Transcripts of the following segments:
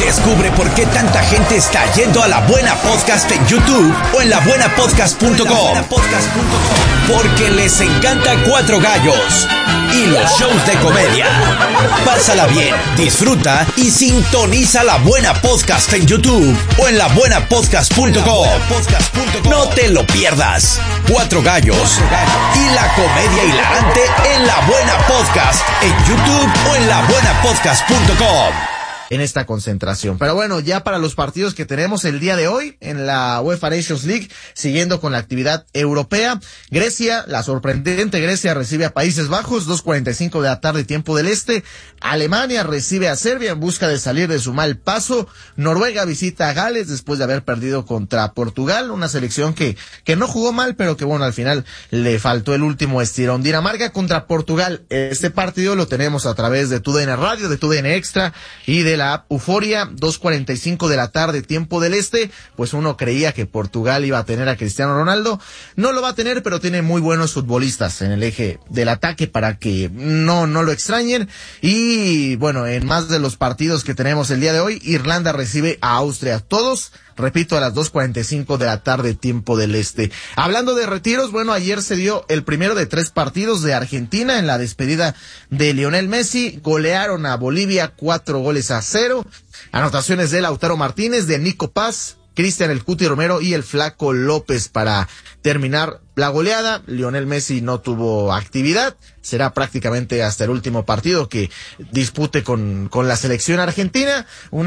Descubre por qué tanta gente está yendo a La Buena Podcast en YouTube o en labuenapodcast.com. Porque les encanta Cuatro Gallos y los shows de comedia. Pásala bien, disfruta y sintoniza La Buena Podcast en YouTube o en labuenapodcast.com. No te lo pierdas. Cuatro Gallos y la comedia hilarante en La Buena Podcast en YouTube o en labuenapodcast.com. En esta concentración. Pero bueno, ya para los partidos que tenemos el día de hoy en la UEFA Nations League, siguiendo con la actividad europea, Grecia, la sorprendente Grecia recibe a Países Bajos, 2:45 de la tarde, tiempo del este. Alemania recibe a Serbia en busca de salir de su mal paso. Noruega visita a Gales después de haber perdido contra Portugal, una selección que no jugó mal, pero que bueno, al final le faltó el último estirón. Dinamarca contra Portugal. Este partido lo tenemos a través de TUDN Radio, de TUDN Extra y de la app Euforia, 2:45 de la tarde, tiempo del este. Pues uno creía que Portugal iba a tener a Cristiano Ronaldo. No lo va a tener, pero tiene muy buenos futbolistas en el eje del ataque para que no lo extrañen. Y bueno, en más de los partidos que tenemos el día de hoy, Irlanda recibe a Austria. Todos, repito, a las 2:45 de la tarde, tiempo del este. Hablando de retiros, bueno, ayer se dio el primero de 3 partidos de Argentina en la despedida de Lionel Messi. Golearon a Bolivia 4-0. Anotaciones de Lautaro Martínez, de Nico Paz, Cristian El Cuti Romero y el Flaco López para terminar la goleada. Lionel Messi no tuvo actividad. Será prácticamente hasta el último partido que dispute con la selección argentina.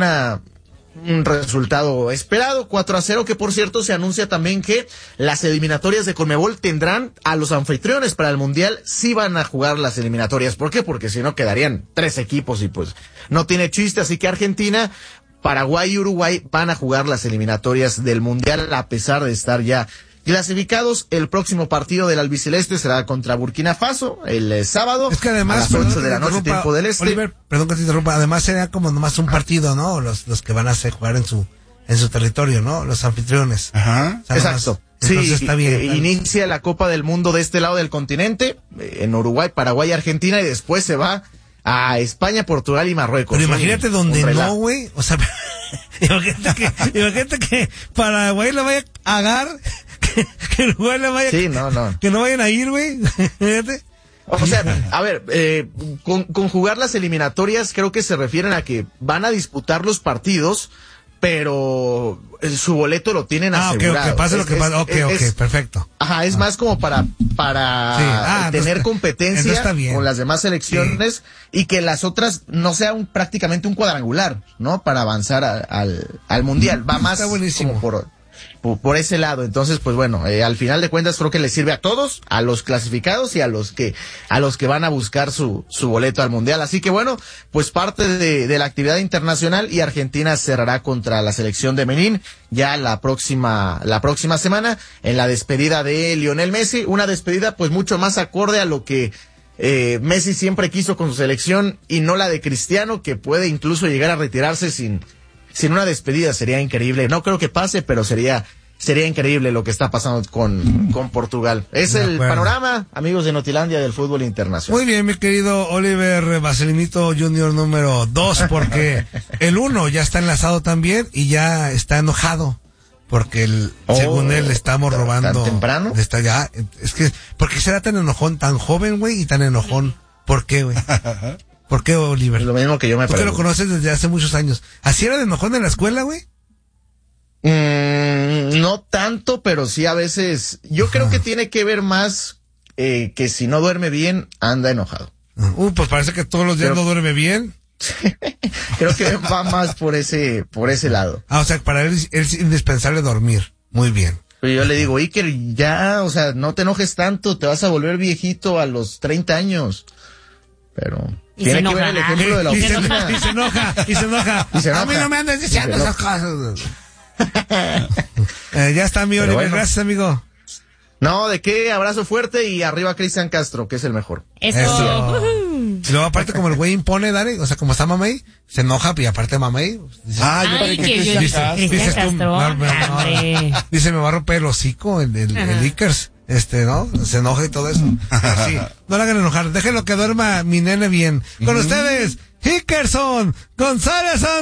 Un resultado esperado, 4-0, que por cierto se anuncia también que las eliminatorias de Conmebol tendrán a los anfitriones para el Mundial. Sí van a jugar las eliminatorias. ¿Por qué? Porque si no quedarían 3 equipos y pues no tiene chiste. Así que Argentina, Paraguay y Uruguay van a jugar las eliminatorias del Mundial a pesar de estar ya clasificados. El próximo partido del albiceleste será contra Burkina Faso el sábado. Es que además, a las 8 de la noche, tiempo del este. Oliver, perdón que te interrumpa, además sería como nomás un partido, ¿no? Los que van a hacer jugar en su territorio, ¿no? Los anfitriones. Ajá. O sea, exacto. Entonces sí, está bien. Inicia la Copa del Mundo de este lado del continente, en Uruguay, Paraguay y Argentina, y después se va a España, Portugal y Marruecos. Pero imagínate donde no, güey. O sea, imagínate que Paraguay le vaya a agar, que Uruguay le vaya sí, no. Que no vayan a ir, güey. Fíjate. O sea, a ver, con jugar las eliminatorias creo que se refieren a que van a disputar los partidos, pero su boleto lo tienen asegurado. Ok, pase lo que pase. Ok, perfecto. Ajá, es más como para tener competencia con las demás selecciones y que las otras no sea prácticamente un cuadrangular, ¿no? Para avanzar al Mundial. Va más como por ese lado. Entonces, pues bueno, al final de cuentas creo que les sirve a todos, a los clasificados y a los que van a buscar su boleto al Mundial. Así que bueno, pues parte de la actividad internacional, y Argentina cerrará contra la selección de Benín ya la próxima semana en la despedida de Lionel Messi, una despedida pues mucho más acorde a lo que Messi siempre quiso con su selección y no la de Cristiano, que puede incluso llegar a retirarse sin una despedida. Sería increíble. No creo que pase, pero sería increíble lo que está pasando con Portugal. Es el panorama, amigos de Notilandia, del fútbol internacional. Muy bien, mi querido Oliver Vaselinito Junior número 2, porque el 1 ya está enlazado también y ya está enojado. Porque según él estamos robando. ¿Tan temprano? Está ya, es que, ¿por qué será tan enojón, tan joven, güey, y tan enojón? ¿Por qué, güey? ¿Por qué, Oliver? Lo mismo que yo me pregunto. Tú que lo conoces desde hace muchos años. ¿Así era de enojón en la escuela, güey? No tanto, pero sí a veces. Yo creo que tiene que ver más que si no duerme bien, anda enojado. Pues parece que todos los días no duerme bien. Creo que va más por ese lado. O sea, para él es indispensable dormir. Muy bien. Pero yo le digo, Iker, ya, o sea, no te enojes tanto, te vas a volver viejito a los 30 años. Pero tiene que ver el ejemplo de la oficina. Y se enoja. A mí no me andes diciendo esas cosas. Ya está, mi Oliver. Bueno. Gracias, amigo. No, ¿de qué? Abrazo fuerte y arriba Cristian Castro, que es el mejor. Eso. Y luego aparte como el güey impone, Dani, o sea, como está Mamey, se enoja y aparte Mamey. Dice, me va a romper el hocico el Ickers. ¿No? Se enoja y todo eso. Sí, no le hagan enojar. Déjenlo que duerma mi nene bien. Con ustedes, Hickerson González.